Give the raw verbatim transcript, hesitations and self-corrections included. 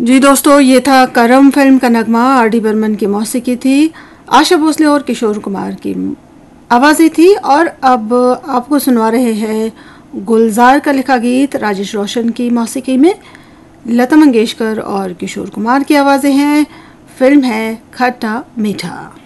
जी दोस्तों, ये था करम फिल्म का नगमा। आर डी बर्मन की मौसीकी थी, आशा भोसले और किशोर कुमार की आवाज़ें थी। और अब आपको सुनवा रहे हैं गुलजार का लिखा गीत राजेश रोशन की मौसीकी में, लता मंगेशकर और किशोर कुमार की आवाज़ें हैं। फिल्म है खट्टा मीठा।